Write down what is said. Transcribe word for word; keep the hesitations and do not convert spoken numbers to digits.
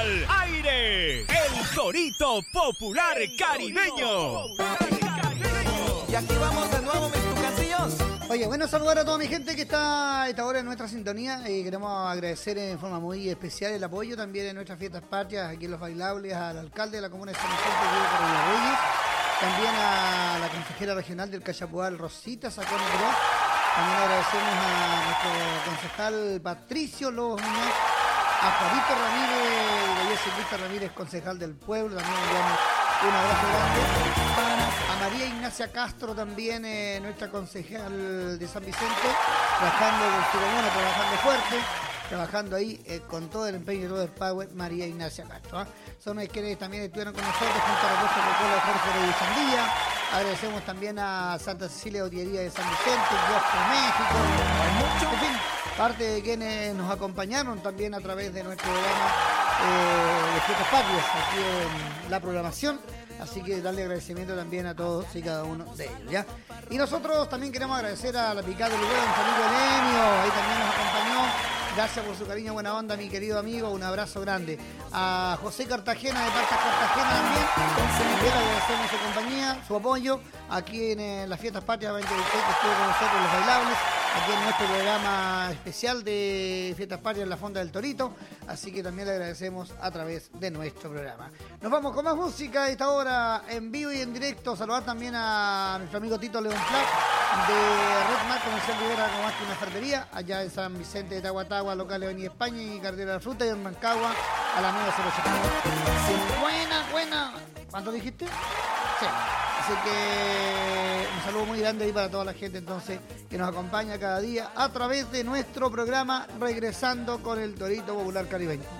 al aire. El Torito Popular Caribeño. Y aquí vamos de nuevo, mis tucancillos. Oye, bueno, saludar a toda mi gente que está a esta hora en nuestra sintonía y queremos agradecer en forma muy especial el apoyo también en nuestras fiestas patrias, aquí en Los Bailables, al alcalde de la comuna de San Vicente, Diego Correa Reyes, también a la consejera regional del Cachapual, Rosita Sacón Gross. También agradecemos a nuestro concejal Patricio Lobos Muñoz, a Juanito Ramírez, y Cristo Ramírez, concejal del pueblo, también le damos un abrazo grande. A María Ignacia Castro también, eh, nuestra concejal de San Vicente, trabajando con su comuna, trabajando fuerte, trabajando ahí eh, con todo el empeño y todo el power, María Ignacia Castro. ¿eh? Son quienes también estuvieron con nosotros junto a la Costa Coca-Cola de Jorge Reyes Sandía. Agradecemos también a Santa Cecilia Botillería de San Vicente, Diosco México. En fin, parte de quienes nos acompañaron también a través de nuestro programa eh, de Fiestas Patrias, aquí en la programación. Así que darle agradecimiento también a todos y cada uno de ellos, ¿ya? Y nosotros también queremos agradecer a la Picada del Huevo, Felipe Elenio, ahí también nos acompañó. Gracias por su cariño, buena onda, mi querido amigo, un abrazo grande. A José Cartagena, de Pastas Cartagena también, también le agradecemos su compañía, su apoyo, aquí en eh, las Fiestas Patrias veinte veintiséis, que estuvo con nosotros en Los Bailables, aquí en nuestro programa especial de Fiestas Patrias en la Fonda del Torito, así que también le agradecemos a través de nuestro programa. Nos vamos con más música a esta hora, en vivo y en directo. Saludar también a nuestro amigo Tito León Flack, de Red Mar Comercial Rivera con más que una ferretería, allá en San Vicente de Tahuatahua, local de Avenida España y Carretera de la Fruta, y en Rancagua a la nueve cero ocho. Buena, buena. ¿Cuánto dijiste? Sí. Así que un saludo muy grande ahí para toda la gente entonces que nos acompaña cada día a través de nuestro programa Regresando con el Torito Popular Caribeño.